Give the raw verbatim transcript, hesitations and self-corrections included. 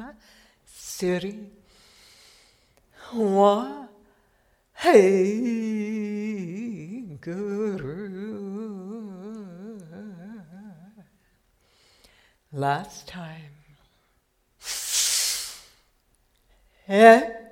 Brahma Siri Wa Hey Guru. Last time. Hey.